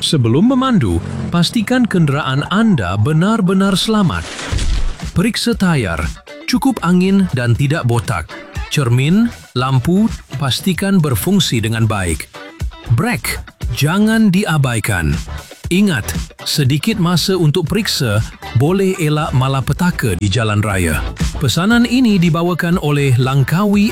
Sebelum memandu, pastikan kenderaan anda benar-benar selamat. Periksa tayar, cukup angin dan tidak botak. Cermin, lampu, pastikan berfungsi dengan baik. Brek, jangan diabaikan. Ingat, sedikit masa untuk periksa boleh elak malapetaka di jalan raya. Pesanan ini dibawakan oleh Langkawi